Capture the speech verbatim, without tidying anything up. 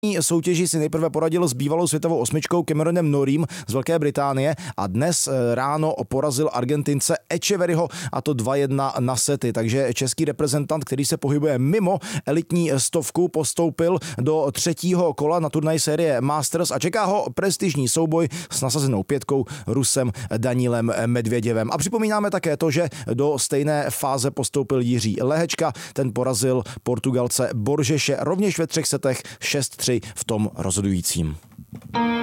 soutěži si nejprve poradil s bývalou světovou osmičkou Cameronem Norriem z Velké Británie a dnes ráno porazil Argentince Echeverryho, a to dva jedna na sety. Takže český reprezentant, který se pohybuje mimo elitní stovku, postoupil do třetího kola na turnaj série Masters a čeká ho prestižní souboj s nasazenou pětkou Rusem Danilem Medvěděvem. A připomínáme také to, že do stejné fáze postoupil Jiří Lehečka, ten porazil Portugalce Borgeše rovněž ve třech setech šest tři v tom rozhodujícím.